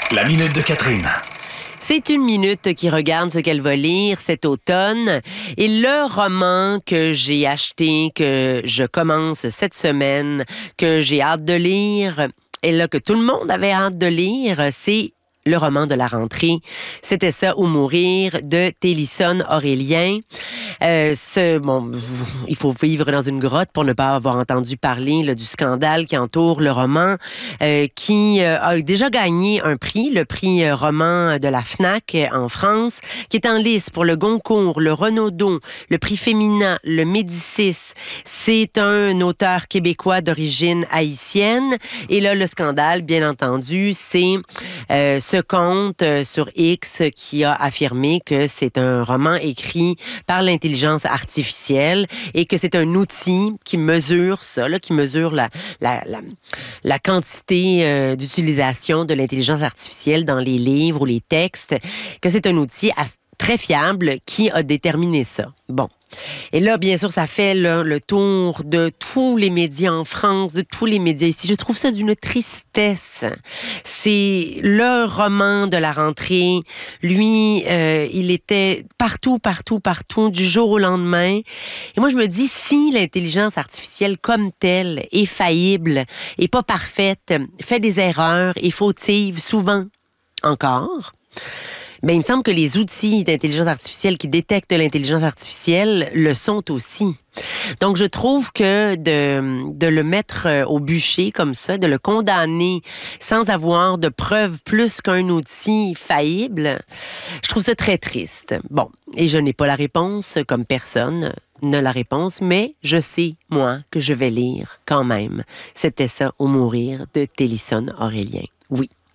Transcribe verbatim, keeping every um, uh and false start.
La Minute de Catherine. C'est une minute qui regarde ce qu'elle va lire cet automne. Et le roman que j'ai acheté, que je commence cette semaine, que j'ai hâte de lire, et là que tout le monde avait hâte de lire, c'est le roman de la rentrée. C'était ça ou mourir de Télisson Aurélien. Euh, ce, bon, il faut vivre dans une grotte pour ne pas avoir entendu parler là, du scandale qui entoure le roman, euh, qui euh, a déjà gagné un prix, le prix euh, roman de la Fnac euh, en France, qui est en lice pour le Goncourt, le Renaudot, le prix féminin, le Médicis. C'est un auteur québécois d'origine haïtienne. Et là, le scandale, bien entendu, c'est euh, ce compte euh, sur X qui a affirmé que c'est un roman écrit par l'intelligence artificielle et que c'est un outil qui mesure ça, là, qui mesure la, la, la, la quantité euh, d'utilisation de l'intelligence artificielle dans les livres ou les textes, que c'est un outil à, très fiable qui a déterminé ça. Bon. Et là, bien sûr, ça fait là, le tour de tous les médias en France, de tous les médias ici. Je trouve ça d'une tristesse. C'est le roman de la rentrée. Lui, euh, il était partout, partout, partout, du jour au lendemain. Et moi, je me dis, si l'intelligence artificielle comme telle est faillible, est pas parfaite, fait des erreurs, est fautive, souvent encore, ben, il me semble que les outils d'intelligence artificielle qui détectent l'intelligence artificielle le sont aussi. Donc, je trouve que de, de le mettre au bûcher comme ça, de le condamner sans avoir de preuves plus qu'un outil faillible, je trouve ça très triste. Bon, et je n'ai pas la réponse, comme personne n'a la réponse, mais je sais, moi, que je vais lire quand même. C'était ça, ou mourir, de Télisson Aurélien. Oui.